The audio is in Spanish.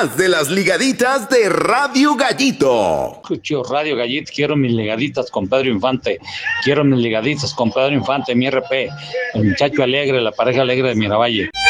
más de las ligaditas de Radio Gallito. Escucho Radio Gallito, quiero mis ligaditas con Pedro Infante, quiero mis ligaditas con Pedro Infante, mi RP, el muchacho alegre, la pareja alegre de Miravalle.